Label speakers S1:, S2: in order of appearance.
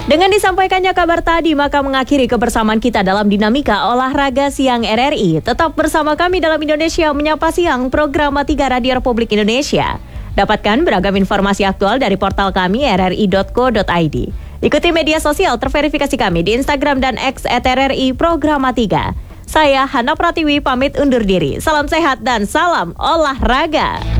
S1: Dengan disampaikannya kabar tadi, maka mengakhiri kebersamaan kita dalam Dinamika Olahraga Siang RRI. Tetap bersama kami dalam Indonesia Menyapa Siang, program 3 Radio Republik Indonesia. Dapatkan beragam informasi aktual dari portal kami rri.co.id. Ikuti media sosial terverifikasi kami di Instagram dan X @RRI Programa 3. Saya Hana Pratiwi pamit undur diri. Salam sehat dan salam olahraga.